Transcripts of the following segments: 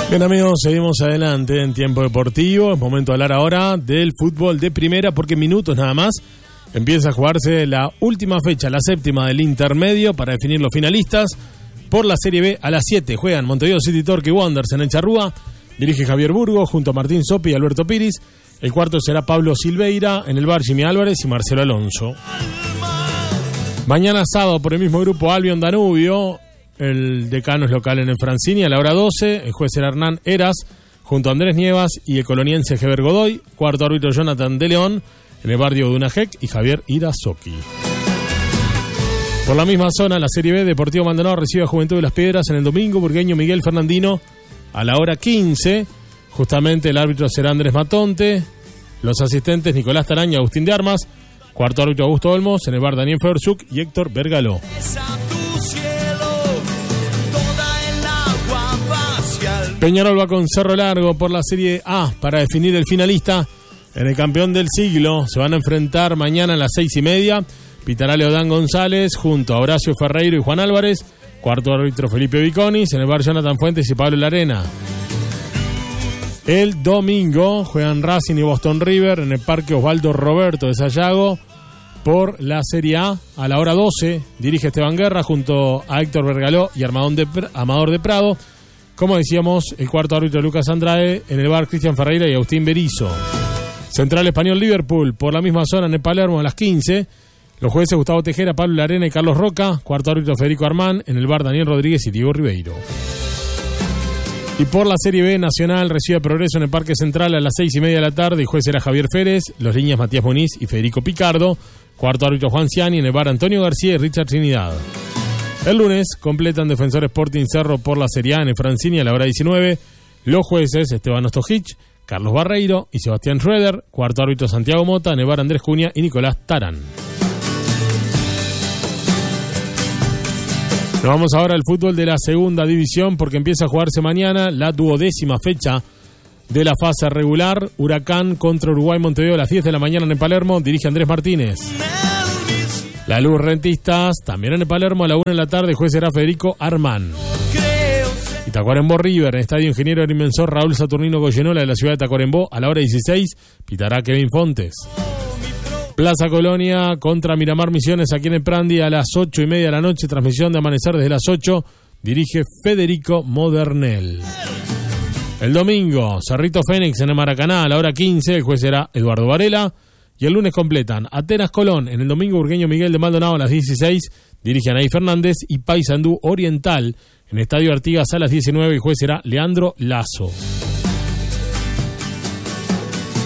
Bien, amigos, seguimos adelante en Tiempo Deportivo. Es momento de hablar ahora del fútbol de primera, porque en minutos nada más empieza a jugarse la última fecha, la séptima del intermedio, para definir los finalistas. Por la Serie B a las 7 juegan Montevideo City Torque y Wanderers en el Charrúa. Dirige Javier Burgo junto a Martín Sopi y Alberto Piris. El cuarto será Pablo Silveira, en el bar Jimmy Álvarez y Marcelo Alonso. Mañana sábado por el mismo grupo Albion Danubio. El decano es local en el Francini a la hora 12. El juez será Hernán Heras junto a Andrés Nievas y el coloniense Heber Godoy. Cuarto árbitro Jonathan de León en el barrio Dunajec y Javier Irazoki. Por la misma zona, la Serie B, Deportivo Maldonado recibe a Juventud de las Piedras en el domingo. Burgueño Miguel Fernandino a la hora 15. Justamente el árbitro será Andrés Matonte. Los asistentes Nicolás Taraña y Agustín de Armas. Cuarto árbitro Augusto Olmos en el bar Daniel Federchuk y Héctor Bergaló. Peñarol va con Cerro Largo por la Serie A para definir el finalista. En el campeón del siglo se van a enfrentar mañana a las 6:30. Pitará Leodán González junto a Horacio Ferreiro y Juan Álvarez. Cuarto árbitro Felipe Viconis en el bar Jonathan Fuentes y Pablo Larena. El domingo juegan Racing y Boston River en el Parque Osvaldo Roberto de Sayago por la Serie A a la hora 12. Dirige Esteban Guerra junto a Héctor Bergaló y Amador de Prado. Como decíamos, el cuarto árbitro Lucas Andrade en el bar Cristian Ferreira y Agustín Berizo. Central Español Liverpool por la misma zona en el Palermo a las 15. Los jueces Gustavo Tejera, Pablo Larena y Carlos Roca. Cuarto árbitro Federico Armán en el bar Daniel Rodríguez y Diego Ribeiro. Y por la Serie B, Nacional recibe a Progreso en el Parque Central a las 6:30 de la tarde. El juez será Javier Férez, los líneas Matías Muniz y Federico Picardo. Cuarto árbitro Juan Ciani en el bar Antonio García y Richard Trinidad. El lunes completan Defensor Sporting Cerro por la Serie A en el Francini a la hora 19. Los jueces Esteban Ostojich, Carlos Barreiro y Sebastián Schroeder. Cuarto árbitro Santiago Mota en el bar Andrés Cunha y Nicolás Tarán. Nos vamos ahora al fútbol de la segunda división, porque empieza a jugarse mañana la 12ª fecha de la fase regular. Huracán contra Uruguay Montevideo a las 10 de la mañana en el Palermo. Dirige Andrés Martínez. La Luz Rentistas también en el Palermo a la 1 de la tarde. Juez será Federico Armán. Y Tacuarembó River en Estadio Ingeniero Agrimensor Raúl Saturnino Goyenola de la ciudad de Tacuarembó a la hora 16. Pitará Kevin Fontes. Plaza Colonia contra Miramar Misiones aquí en el Prandi a las 8:30 de la noche. Transmisión de amanecer desde las 8. Dirige Federico Modernel. El domingo, Cerrito Fénix en el Maracaná a la hora 15. El juez será Eduardo Varela. Y el lunes completan Atenas Colón en el domingo. Burgueño Miguel de Maldonado a las 16. Dirige Anaí Fernández. Y Paysandú Oriental en Estadio Artigas a las 19. El juez será Leandro Lazo.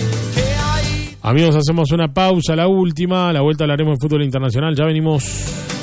Amigos, hacemos una pausa, la última. A la vuelta hablaremos de fútbol internacional. Ya venimos.